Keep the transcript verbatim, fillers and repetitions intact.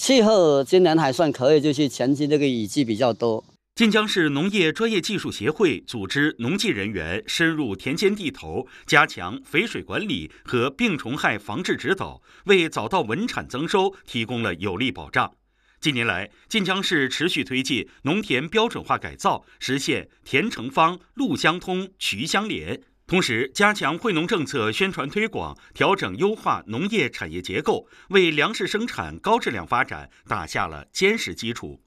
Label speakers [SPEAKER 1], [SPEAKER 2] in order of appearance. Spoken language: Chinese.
[SPEAKER 1] 气候今年还算可以，就是前期这个雨季比较多。
[SPEAKER 2] 晋江市农业专业技术协会组织农技人员深入田间地头，加强肥水管理和病虫害防治指导，为早稻稳产增收提供了有力保障。近年来，晋江市持续推进农田标准化改造，实现田成方、路相通、渠相连。同时，加强惠农政策宣传推广，调整优化农业产业结构，为粮食生产高质量发展打下了坚实基础。